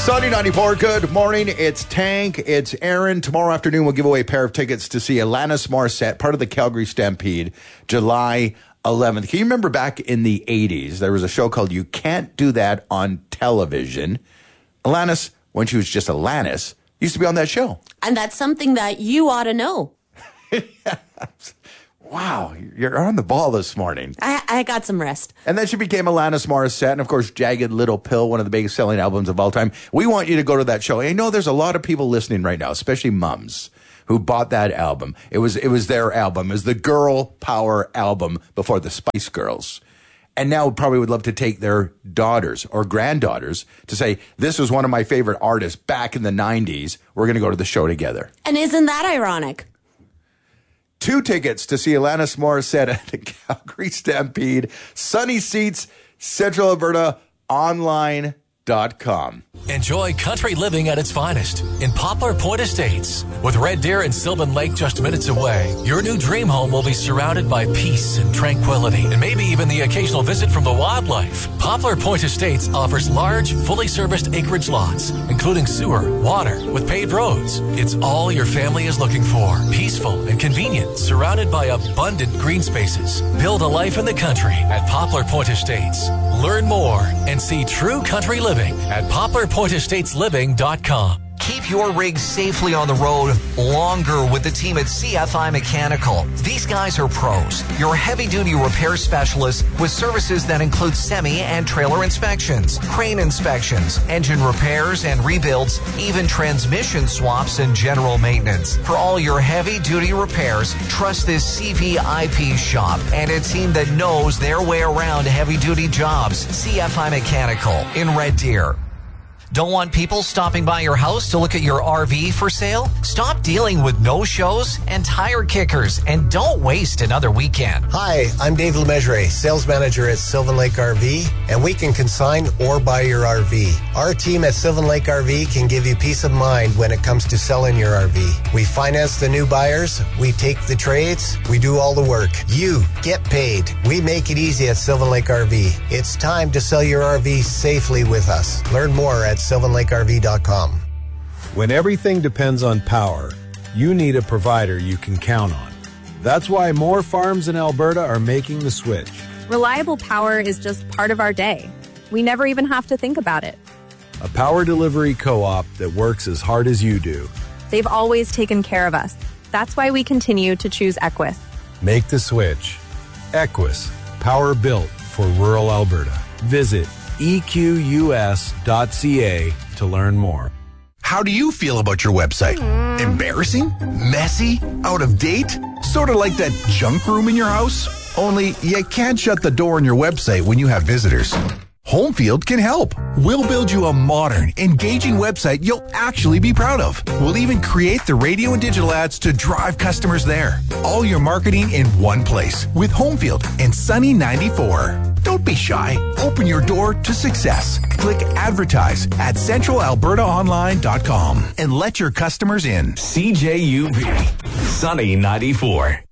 Sunny 94, good morning. It's Tank, it's Aaron. Tomorrow afternoon, we'll give away a pair of tickets to see Alanis Morissette, part of the Calgary Stampede, July 11th. Can you remember back in the 80s, there was a show called You Can't Do That on Television? Alanis, when she was just Alanis, used to be on that show. And that's something that you ought to know. Wow, you're on the ball this morning. I got some rest. And then she became Alanis Morissette, and of course, Jagged Little Pill, one of the biggest selling albums of all time. We want you to go to that show. I know there's a lot of people listening right now, especially mums, who bought that album. It was their album. It was the girl power album before the Spice Girls. And now probably would love to take their daughters or granddaughters to say, this was one of my favorite artists back in the 90s. We're going to go to the show together. And isn't that ironic? 2 tickets to see Alanis Morissette at the Calgary Stampede. Sunny seats, Central Alberta, online.com. Enjoy country living at its finest in Poplar Point Estates. With Red Deer and Sylvan Lake just minutes away, your new dream home will be surrounded by peace and tranquility, and maybe even the occasional visit from the wildlife. Poplar Point Estates offers large, fully serviced acreage lots, including sewer, water, with paved roads. It's all your family is looking for. Peaceful and convenient, surrounded by abundant green spaces. Build a life in the country at Poplar Point Estates. Learn more and see true country living at poplarpointestatesLiving.com. Keep your rig safely on the road longer with the team at CFI Mechanical. These guys are pros. Your heavy-duty repair specialists with services that include semi and trailer inspections, crane inspections, engine repairs and rebuilds, even transmission swaps and general maintenance. For all your heavy-duty repairs, trust this CVIP shop and a team that knows their way around heavy-duty jobs. CFI Mechanical in Red Deer. Don't want people stopping by your house to look at your RV for sale? Stop dealing with no-shows and tire kickers, and don't waste another weekend. Hi, I'm Dave Lemessurier, sales manager at Sylvan Lake RV, and we can consign or buy your RV. Our team at Sylvan Lake RV can give you peace of mind when it comes to selling your RV. We finance the new buyers, we take the trades, we do all the work. You get paid. We make it easy at Sylvan Lake RV. It's time to sell your RV safely with us. Learn more at SylvanLakeRV.com. When everything depends on power, you need a provider you can count on. That's why more farms in Alberta are making the switch. Reliable power is just part of our day. We never even have to think about it. A power delivery co-op that works as hard as you do. They've always taken care of us. That's why we continue to choose Equus. Make the switch. Equus, power built for rural Alberta. Visit equs.ca to learn more. How do you feel about your website? Embarrassing? Messy? Out of date? Sort of like that junk room in your house? Only you can't shut the door on your website when you have visitors. Homefield can help. We'll build you a modern, engaging website you'll actually be proud of. We'll even create the radio and digital ads to drive customers there. All your marketing in one place with Homefield and Sunny 94. Don't be shy. Open your door to success. Click advertise at centralalbertaonline.com and let your customers in. CJUV, Sunny 94.